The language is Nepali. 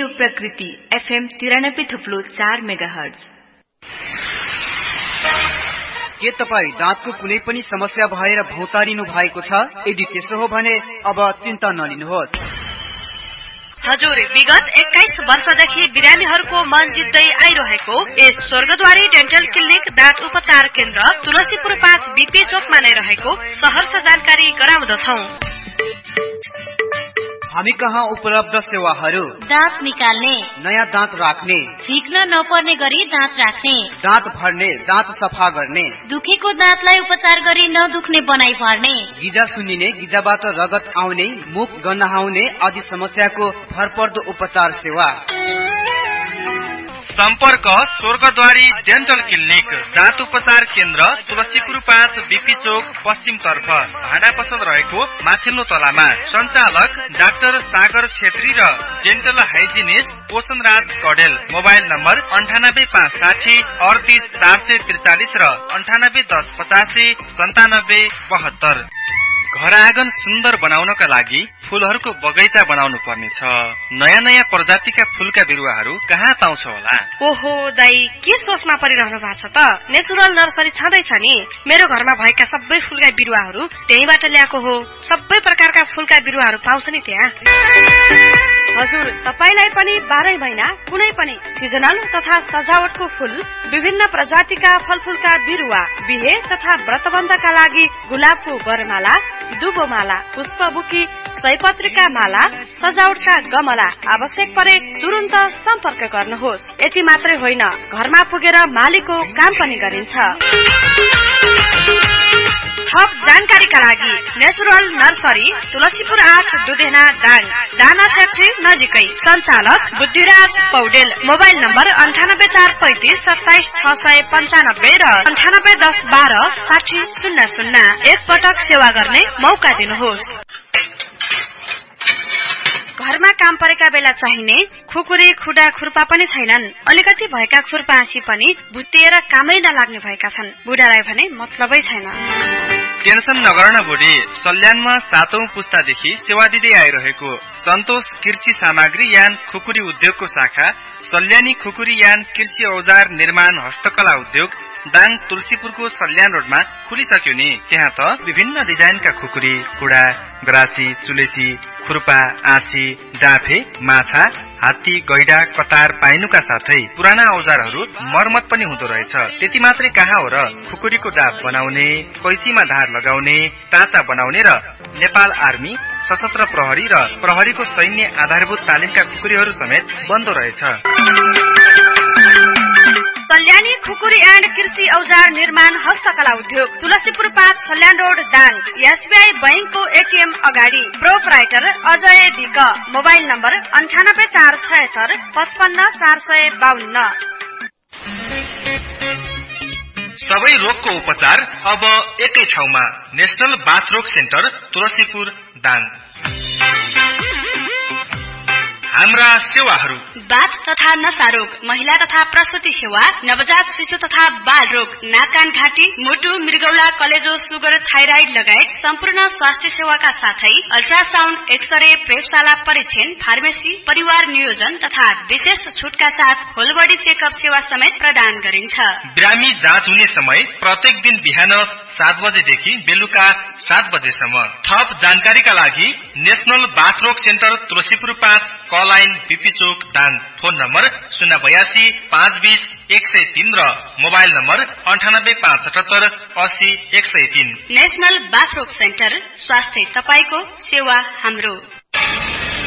प्रकृति FM 93.4 मेगाहर्ज। के तपाईँ दाँतको कुनै पनि समस्या भएर भौतारिनु भएको छ? यदि त्यसो हो भने अब चिन्ता नलिनुहोस्। हजुर, विगत 21 वर्षदेखि बिरामीहरूको मन जित्दै आइरहेको यस स्वर्गद्वारी डेन्टल क्लिनिक दाँत उपचार केन्द्र तुलसीपुर 5 BP चोकमा नै रहेको सहर्ष जानकारी गराउँदछौं। हामी कहाँ उपलब्ध सेवाहरू: दाँत निकाल्ने, नयाँ दाँत राख्ने, झिक्न नपर्ने गरी दाँत राख्ने, दाँत भर्ने, दाँत सफा गर्ने, दुखेको दाँतलाई उपचार गरी नदुख्ने बनाई पार्ने, गिजा सुन्निने, गिजाबाट रगत आउने, मुख गन्हाउने आदि समस्याको भरपर्दो उपचार सेवा। सम्पर्क स्वर्गद्वारी डेन्टल क्लिनिक दाँत उपचार केन्द्र तुलसीपुर 5 BP चोक पश्चिम तर्फ भाडा पसल रहेको माथिल्लो तलामा। सञ्चालक डाक्टर सागर छेत्री र डेन्टल हाइजिनिस्ट पोषण राज कडेल। मोबाइल नम्बर 98560 38 443 र 9810 85 97 72। घर आँगन सुन्दर बनाउनका लागि फूलहरूको बगैँचा बनाउनु पर्नेछ। नयाँ नयाँ प्रजातिका फूलका बिरुवाहरू कहाँ पाउँछ होला? ओहो दाई, के सोचमा परिरहनु भएको छ त? नेचुरल नर्सरी छँदैछ नि। मेरो घरमा भएका सबै फूलका बिरुवाहरू त्यहीबाट ल्याएको हो। सबै प्रकारका फूलका बिरुवाहरू पाउँछ नि त्यहाँ। हजुर, तपाईलाई पनि 12 महिना कुनै पनि सिजनल तथा सजावटको फूल, विभिन्न प्रजातिका फलफूलका बिरुवा, बिहे तथा व्रतबन्धका लागि गुलाबको वरमाला, दुबोमाला, पुष्पबुकी, सयपत्रीका माला, सजावटका गमला आवश्यक परे तुरुन्त सम्पर्क गर्नुहोस्। यति मात्रै होइन, घरमा पुगेर मालीको काम पनि गरिन्छ। थप जानकारीका लागि नेचुरल नर्सरी तुलसीपुर 8 दुधेना दाङ, दाना फ्याक्ट्री नजिकै। सञ्चालक बुद्धिराज पौडेल। मोबाइल नम्बर 98435 27 695 र 9810 12 6000। एक पटक सेवा गर्ने मौका दिनुहोस्। घरमा काम परेका बेला चाहिने खुकुरी, खुडा, खुर्पा पनि छैनन्। अलिकति भएका खुर्पासी पनि भुत्तिएर कामै नलाग्ने भएका छन्। बुढालाई भने मतलबै छैन। टेन्सन नगर्न बुढी। सल्यानमा 7औं पुस्तादेखि सेवा दिँदै आइरहेको सन्तोष कृषि सामग्री यान खुकुरी उद्योगको शाखा सल्यानी खुकुरी यान कृषि औजार निर्माण हस्तकला उद्योग दाङ तुलसीपुरको सल्यान रोडमा खुलिसक्यो नि। त्यहाँ त विभिन्न डिजाइनका खुकुरी, कुडा, गरासी, चुलेसी, खुर्पा, आँची, डाँफे, माछा, हात्ती, गैडा, कतार पाइनुका साथै पुराना औजारहरू मर्मत पनि हुँदो रहेछ। त्यति मात्रै कहाँ हो र, खुकुरीको डाब बनाउने, कैँचीमा धार लगाउने, टाँचा बनाउने र नेपाल आर्मी, सशस्त्र प्रहरी र प्रहरीको सैन्य आधारभूत तालिमका खुकुरीहरू समेत बन्दो रहेछ। सल्यानी खुकुरी एन्ड कृषि औजार निर्माण हस्तकला उद्योग तुलसीपुर 5 सल्यान रोड दाङ, SBI बैंकको ATM अगाडि। प्रोपराइटर अजय दिक। Mobile number 98476 55 452। सबै रोगको उपचार अब एकै ठाउँमा। नेशनल बाथ रोग सेन्टर तुलसीपुर दाङ। हाम्रा सेवाहरू: बाथ तथा नसा रोग, महिला तथा प्रसुति सेवा, नवजात शिशु तथा बाल रोग, नाक कान घाँटी, मुटु, मृगौला, कलेजो, सुगर, थाइराइड लगायत सम्पूर्ण स्वास्थ्य सेवाका साथै अल्ट्रासाउन्ड, एक्सरे, प्रयोगशाला परीक्षण, फार्मेसी, परिवार नियोजन तथा विशेष छुटका साथ होल बडी चेकअप सेवा समेत प्रदान गरिन्छ। बिरामी जाँच हुने समय प्रत्येक दिन बिहान 7 बजेदेखि बेलुका 7 बजेसम्म। थप जानकारीका लागि नेशनल बाथ रोग सेन्टर तुलसीपुर 5 लाइन BP चोक दाङ। फोन नम्बर 082 520 103 र मोबाइल नम्बर 98 75 80 103। नेशनल बाथ रोग सेन्टर, स्वास्थ्य तपाईको, सेवा हाम्रो।